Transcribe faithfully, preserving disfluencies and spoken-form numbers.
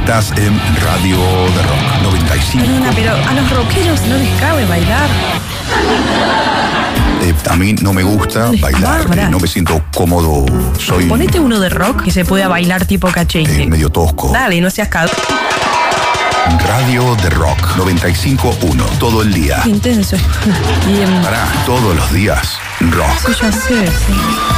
Estás en Radio de Rock noventa y cinco. Perdona, pero a los rockeros no les cabe bailar. Eh, a mí no me gusta bailar, Bárbara. eh, no me siento cómodo. Soy Ponete uno de rock que se pueda bailar tipo cachete. eh, medio tosco. Dale, no seas cagado. Radio de Rock noventa y cinco punto uno. Todo el día. Intenso. Y, em, Pará, todos los días. Rock. eso ya sé, sí.